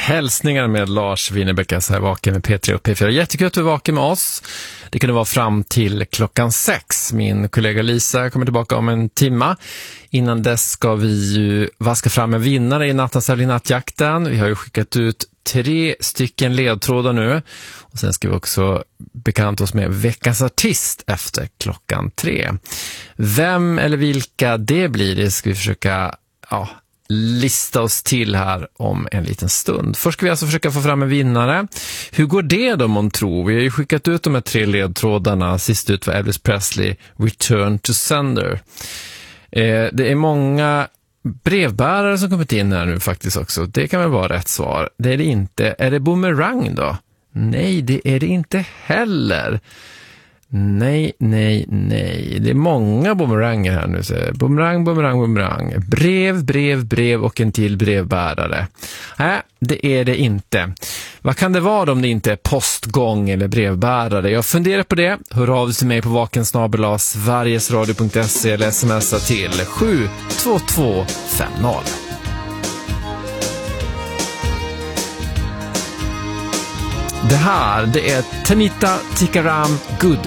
Hälsningar med Lars Winnerbäck, så här vaken med P3 och P4. Jättekul att du är vaken med oss. Det kunde vara fram till 6:00. Min kollega Lisa kommer tillbaka om en timma. Innan dess ska vi ju vaska fram en vinnare i nattens nattjakten. Vi har ju skickat ut 3 stycken ledtrådar nu. Och sen ska vi också bekanta oss med veckans artist efter 3:00. Vem eller vilka det blir, det ska vi försöka lista oss till här om en liten stund. Först ska vi alltså försöka få fram en vinnare. Hur går det då, man tror? Vi har ju skickat ut de här 3 ledtrådarna. Sist ut var Elvis Presley, Return to Sender. Det är många brevbärare som kommit in här nu faktiskt också. Det kan väl vara rätt svar. Det är det inte. Är det Boomerang då? Nej, det är det inte heller. Nej. Det är många boomeranger här nu. Så boomerang. Brev och en till brevbärare. Nej, det är det inte. Vad kan det vara om det inte är postgång eller brevbärare? Jag funderar på det. Hör av dig till mig på vakensnabelas.sverigesradio.se eller smsa till 72250. Det här, det är Tanita Tikaram Good